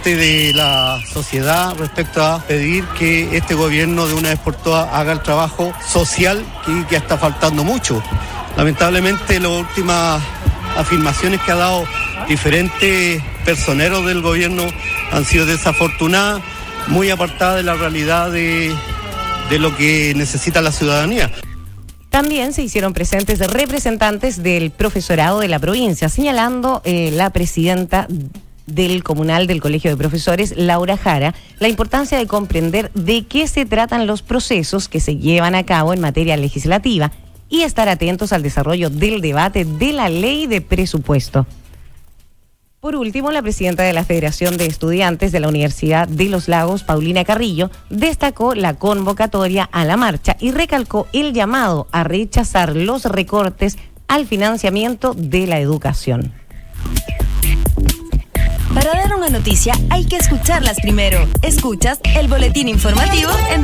parte de la sociedad respecto a pedir que este gobierno de una vez por todas haga el trabajo social que está faltando mucho. Lamentablemente las últimas afirmaciones que ha dado diferentes personeros del gobierno han sido desafortunadas, muy apartadas de la realidad de lo que necesita la ciudadanía. También se hicieron presentes representantes del profesorado de la provincia, señalando la presidenta del Comunal del Colegio de Profesores, Laura Jara, la importancia de comprender de qué se tratan los procesos que se llevan a cabo en materia legislativa y estar atentos al desarrollo del debate de la ley de presupuesto. Por último, la presidenta de la Federación de Estudiantes de la Universidad de Los Lagos, Paulina Carrillo, destacó la convocatoria a la marcha y recalcó el llamado a rechazar los recortes al financiamiento de la educación. Para dar una noticia hay que escucharlas primero. Escuchas el boletín informativo en